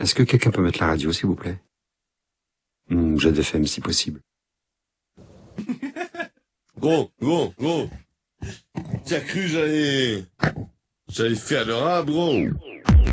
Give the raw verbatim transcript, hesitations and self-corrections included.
Est-ce que quelqu'un peut mettre la radio, s'il vous plaît? Mmh, Jet F M, si possible. Gros, gros, gros. T'as cru j'allais... J'allais faire le rap, gros.